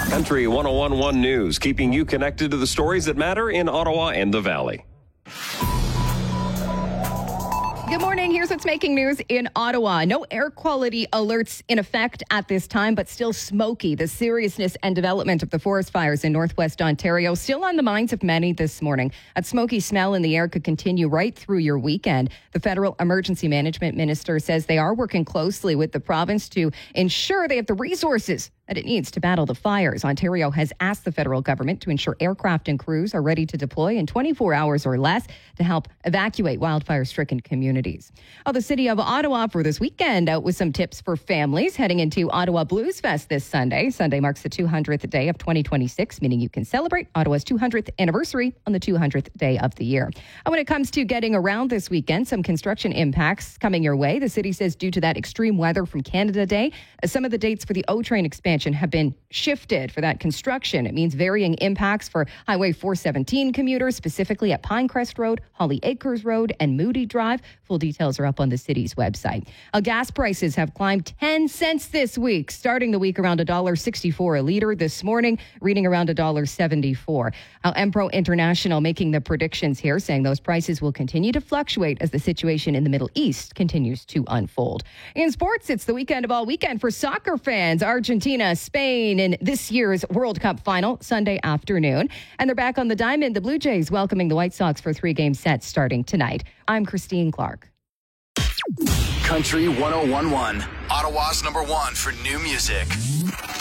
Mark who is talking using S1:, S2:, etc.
S1: Country 101.1 News, keeping you connected to the stories that matter in Ottawa and the Valley.
S2: Good morning. Here's what's making news in Ottawa. No air quality alerts in effect at this time, but still smoky. The seriousness and development of the forest fires in northwest Ontario still on the minds of many this morning. A smoky smell in the air could continue right through your weekend. The federal emergency management minister says they are working closely with the province to ensure they have the resources that it needs to battle the fires. Ontario has asked the federal government to ensure aircraft and crews are ready to deploy in 24 hours or less to help evacuate wildfire-stricken communities. The city of Ottawa for this weekend out with some tips for families heading into Ottawa Blues Fest this Sunday. Sunday marks the 200th day of 2026, meaning you can celebrate Ottawa's 200th anniversary on the 200th day of the year. When it comes to getting around this weekend, some construction impacts coming your way. The city says due to that extreme weather from Canada Day, some of the dates for the O-Train expansion have been shifted for that construction. It means varying impacts for Highway 417 commuters, specifically at Pinecrest Road, Holly Acres Road, and Moody Drive. Full details are up on the city's website. Gas prices have climbed 10 cents this week, starting the week around $1.64 a liter. This morning, reading around $1.74. Empro International making the predictions here, saying those prices will continue to fluctuate as the situation in the Middle East continues to unfold. In sports, it's the weekend of all weekend for soccer fans. Argentina, Spain in this year's World Cup final Sunday afternoon. And they're back on the diamond. The Blue Jays welcoming the White Sox for 3-game sets starting tonight. I'm Christine Clark.
S3: Country 101.1, Ottawa's #1 for new music.